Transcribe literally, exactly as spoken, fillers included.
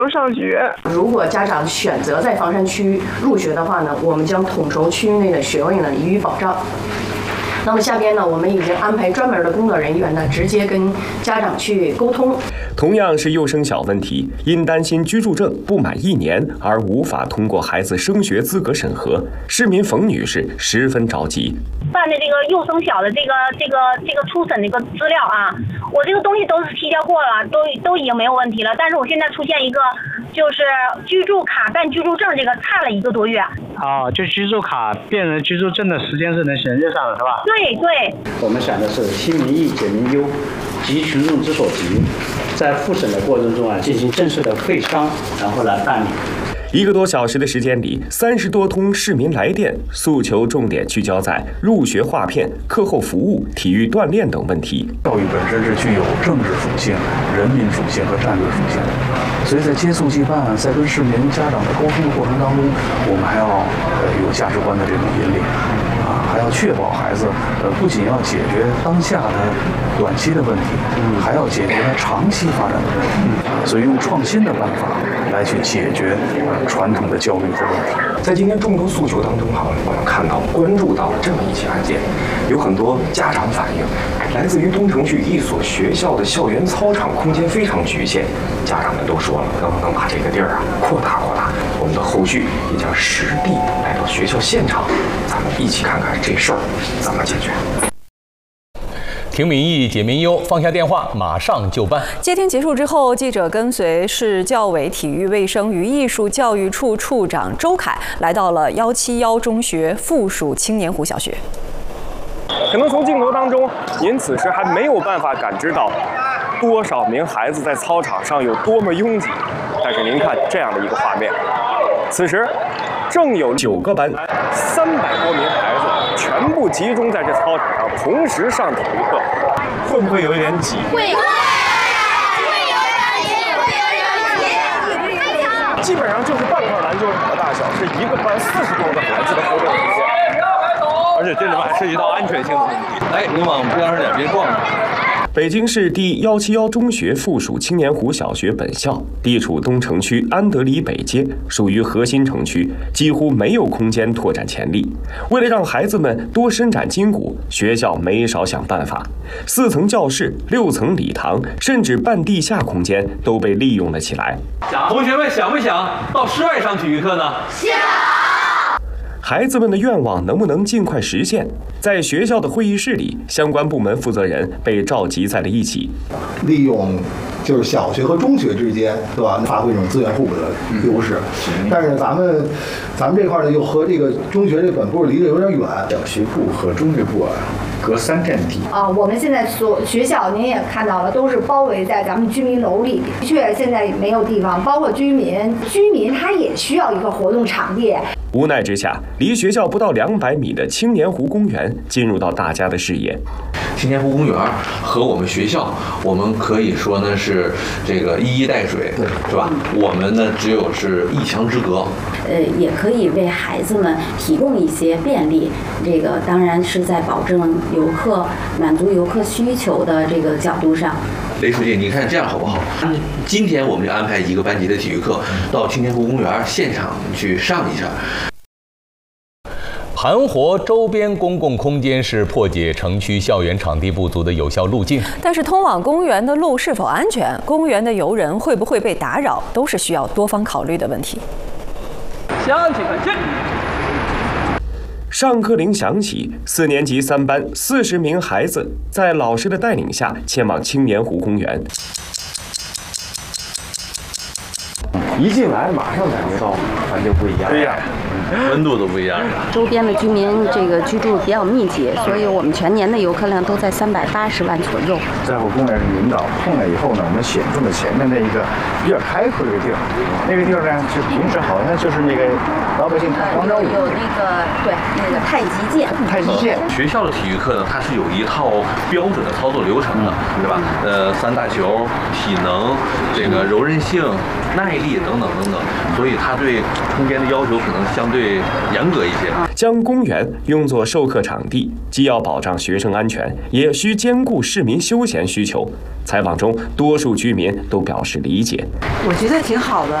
上学。 如果家长选择在房山区入学的话呢，我们将统筹区域内的学位呢予以保障。那么下边呢，我们已经安排专门的工作人员呢，直接跟家长去沟通。 同样是幼升小问题，因担心居住证不满一年而无法通过孩子升学资格审核，市民冯女士十分着急。 办的这个幼升小的这个这个这个初审这个资料啊，我这个东西都是提交过了，都都已经没有问题了。但是我现在出现一个，就是居住卡办居住证这个差了一个多月。 啊，就居住卡变成居住证的时间是能衔接上的，是吧？ 对对。 我们想的是亲民易解民忧，急群众之所急，在复审的过程中啊，进行正式的会商，然后来办理。 一个多小时的时间里，三十多通市民来电，诉求重点聚焦在入学划片、课后服务、体育锻炼等问题。 教育本身是具有政治属性、人民属性和战略属性的，所以在接触羁办，在跟市民家长的沟通的过程当中，我们还要呃有价值观的这种引领。还要确保孩子，呃，不仅要解决当下的短期的问题，嗯，还要解决他长期发展的问题。嗯，所以用创新的办法来去解决呃传统的教育和问题。 在今天众多诉求当中，哈，我们看到关注到了这么一起案件，有很多家长反映，来自于东城区一所学校的校园操场空间非常局限，家长们都说了，能不能把这个地儿啊扩大扩大？我们的后续也将实地来到学校现场，咱们一起看看这事儿怎么解决。 听民意解民忧，放下电话马上就办。 接听结束之后，记者跟随市教委体育卫生与艺术教育处处长周凯来到了幺七幺中学附属青年湖小学。 可能从镜头当中，您此时还没有办法感知到多少名孩子在操场上有多么拥挤，但是您看这样的一个画面，此时正有九个班、 三百多名孩子全部集中在这操场上，同时上体育课，会不会有一点挤？ 会。 基本上就是半块篮球场的大小，是一个班四十多个孩子的活动空间。 而且这里面还涉及到安全性的问题。哎，你往边上点，别撞着。 北京市第幺七幺中学附属青年湖小学本校地处东城区安德里北街，属于核心城区，几乎没有空间拓展潜力。为了让孩子们多伸展筋骨，学校没少想办法。四层教室、六层礼堂，甚至半地下空间都被利用了起来。 同学们想不想到室外上体育课呢？ 想。 孩子们的愿望能不能尽快实现？在学校的会议室里，相关部门负责人被召集在了一起， 利用就是小学和中学之间，对吧？发挥这种资源互补的优势。嗯、但是咱们咱们这块呢，又和这个中学这本部离得有点远， 小学部和中学部啊，隔三站地。 啊，我们现在所学校您也看到了，都是包围在咱们居民楼里，的确现在没有地方，包括居民，居民他也需要一个活动场地。 无奈之下，离学校不到两百米的青年湖公园进入到大家的视野。 青年湖公园和我们学校，我们可以说呢是这个一衣带水，是吧？我们呢只有是一墙之隔。 呃，也可以为孩子们提供一些便利，这个当然是在保证游客满足游客需求的这个角度上。 雷书记，你看这样好不好？今天我们就安排一个班级的体育课到青年湖公园现场去上一下。 盘活周边公共空间是破解城区校园场地不足的有效路径。 但是，通往公园的路是否安全，公园的游人会不会被打扰，都是需要多方考虑的问题。 响起可见。 上课铃响起，四年级三班四十名孩子在老师的带领下前往青年湖公园。 一进来马上感觉到环境不一样， 对呀，温度都不一样。 周边的居民这个居住比较密集，所以我们全年的游客量都在三百八十万左右。 在湖公园引导碰了以后呢，我们选中了前面的一个比较开阔的一个地儿，那个地儿呢，就平时好像就是那个老百姓看广场舞， 有那个对那个太极剑， 太极剑。 学校的体育课呢，它是有一套标准的操作流程的，对吧？呃，三大球、体能、这个柔韧性、耐力等等等等等，所以它对空间的要求可能相对严格一些。 将公园用作授课场地，既要保障学生安全，也需兼顾市民休闲需求。采访中，多数居民都表示理解。 我觉得挺好的，